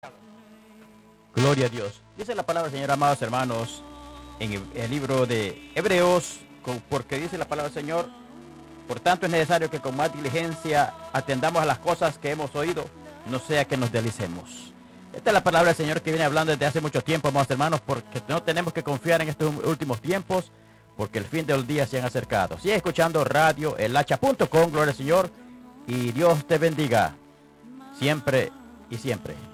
Gloria a Dios. Dice la palabra del Señor, amados hermanos, en el libro de Hebreos, porque dice la palabra del Señor, por tanto es necesario que con más diligencia atendamos a las cosas que hemos oído, no sea que nos deslicemos. Esta es la palabra del Señor que viene hablando desde hace mucho tiempo, amados hermanos, porque no tenemos que confiar en estos últimos tiempos, porque el fin de los días se han acercado. Sigue escuchando Radio elhacha.com, gloria al Señor, y Dios te bendiga siempre y siempre.